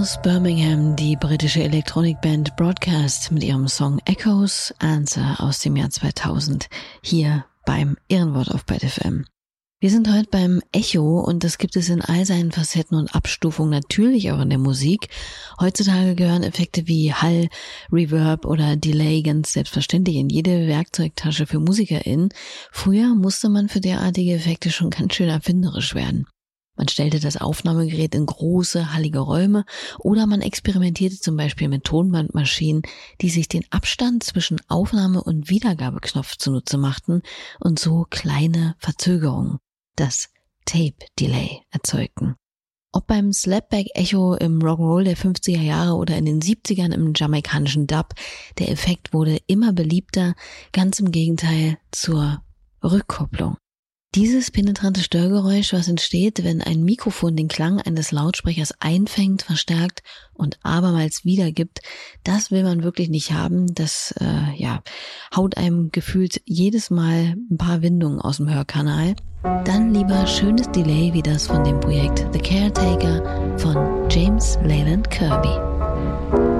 Aus Birmingham die britische Elektronikband Broadcast mit ihrem Song Echoes Answer aus dem Jahr 2000 hier beim Ehrenwort auf Byte FM. Wir sind heute beim Echo und das gibt es in all seinen Facetten und Abstufungen natürlich auch in der Musik. Heutzutage gehören Effekte wie Hall, Reverb oder Delay ganz selbstverständlich in jede Werkzeugtasche für MusikerInnen. Früher musste man für derartige Effekte schon ganz schön erfinderisch werden. Man stellte das Aufnahmegerät in große, hallige Räume oder man experimentierte zum Beispiel mit Tonbandmaschinen, die sich den Abstand zwischen Aufnahme- und Wiedergabeknopf zunutze machten und so kleine Verzögerungen, das Tape Delay, erzeugten. Ob beim Slapback-Echo im Rock'n'Roll der 50er Jahre oder in den 70ern im jamaikanischen Dub, der Effekt wurde immer beliebter, ganz im Gegenteil zur Rückkopplung. Dieses penetrante Störgeräusch, was entsteht, wenn ein Mikrofon den Klang eines Lautsprechers einfängt, verstärkt und abermals wiedergibt, das will man wirklich nicht haben. Das haut einem gefühlt jedes Mal ein paar Windungen aus dem Hörkanal. Dann lieber schönes Delay wie das von dem Projekt The Caretaker von James Leyland Kirby.